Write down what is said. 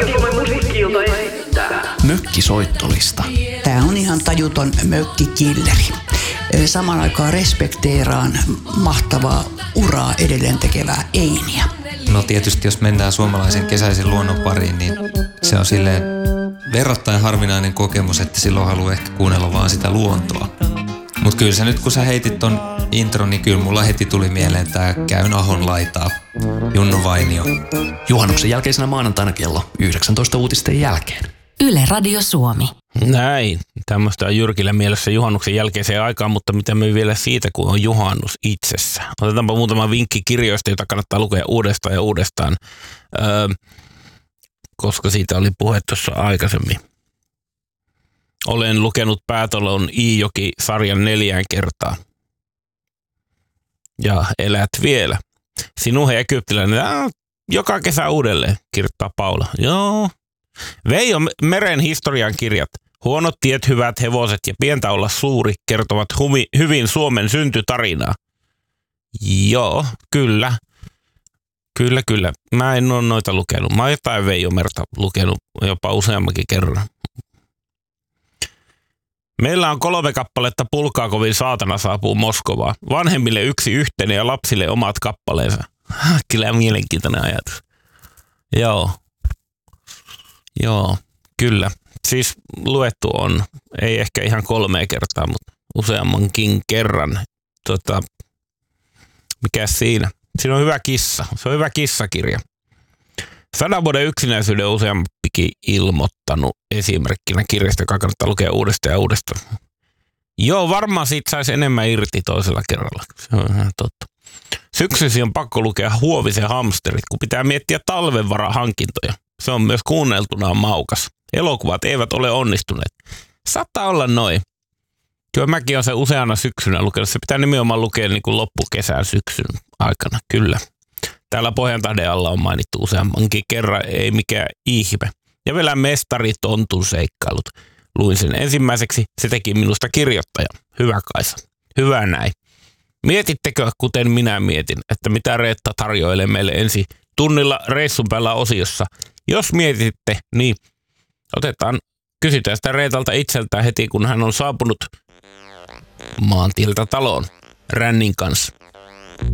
Radio Suomen musiikki-ilta esittää Mökkisoittolista. Tää on ihan tajuton mökkikilleri. Samaan aikaan respekteeraan mahtavaa uraa edelleen tekevää Einiä. No tietysti jos mennään suomalaisen kesäisen luonnon pariin, niin se on silleen verrattain harvinainen kokemus, että silloin haluaa ehkä kuunnella vaan sitä luontoa. Mutta kyllä se nyt kun sä heitit ton intron, niin kyllä mulla heti tuli mieleen tää Käyn Ahon laitaa, Junnu Vainio. Juhannuksen jälkeisenä maanantaina kello 19 uutisten jälkeen. Yle Radio Suomi. Näin. Tämmöistä on Jyrkillä mielessä juhannuksen jälkeiseen aikaan, mutta mitä me vielä siitä, kun on juhannus itsessä. Otetaanpa muutama vinkki kirjoista, jota kannattaa lukea uudestaan ja uudestaan, koska siitä oli puhe tuossa aikaisemmin. Olen lukenut Päätalon Iijoki-sarjan 4 kertaa. Ja elät vielä. Sinuhe Egyptiläinen, joka kesä uudelleen, kirjoittaa Paula. Joo. Veijo Meren historian kirjat. Huonot tiet, hyvät hevoset ja pientä olla suuri kertovat hyvin Suomen syntytarinaa. Joo, kyllä. Kyllä. Mä en ole noita lukenut. Mä oon jotain Veijo Merta lukenut jopa useammankin kerran. Meillä on 3 kappaletta Pulkaakovin Saatana saapuu Moskovaan. Vanhemmille yksi yhteinen ja lapsille omat kappaleensa. Kyllä mielenkiintoinen ajatus. Joo, kyllä. Siis luettu on, ei ehkä ihan 3 kertaa, mutta useammankin kerran. Mikäs siinä? Siinä on hyvä kissa. Se on hyvä kissakirja. 100 vuoden yksinäisyyden useampikin ilmoittanut esimerkkinä kirjasta, joka kannattaa lukea uudestaan ja uudestaan. Joo, varmaan siitä saisi enemmän irti toisella kerralla. Se on ihan totta. Syksysi on pakko lukea Huovisen hamsterit, kun pitää miettiä talvenvarahankintoja. Se on myös kuunneltuna maukas. Elokuvat eivät ole onnistuneet. Saattaa olla noin. Kyllä mäkin olen se useana syksynä lukenut. Se pitää nimenomaan lukea niin kuin loppukesän syksyn aikana, kyllä. Täällä Pohjantahden alla on mainittu useammankin kerran, ei mikään ihme. Ja vielä Mestari Tontun seikkailut. Luin sen ensimmäiseksi, se teki minusta kirjoittaja. Hyvä Kaisa. Hyvä näin. Mietittekö, kuten minä mietin, että mitä Reetta tarjoilee meille ensi tunnilla reissun päällä osiossa? Jos mietitte, niin kysytään sitä Reetalta itseltään heti, kun hän on saapunut maantieltä taloon Rännin kanssa.